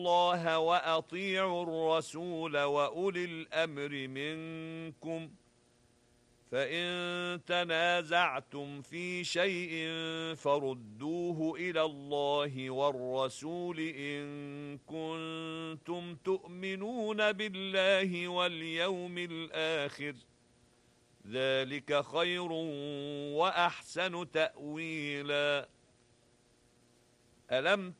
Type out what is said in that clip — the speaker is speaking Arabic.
الله وأطيعوا الرسول وأولي الأمر منكم فإن تنازعتم في شيء فردوه إلى الله والرسول إن كنتم تؤمنون بالله واليوم الآخر ذلك خير وأحسن تأويلا ألم